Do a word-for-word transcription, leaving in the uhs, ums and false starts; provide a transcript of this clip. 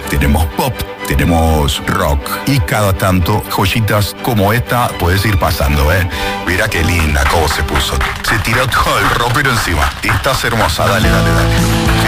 tenemos pop, tenemos rock y cada tanto joyitas como esta puedes ir pasando, ¿eh? Mira qué linda cómo se puso. Se tiró todo el ropero encima. Estás hermosa, dale, dale, dale.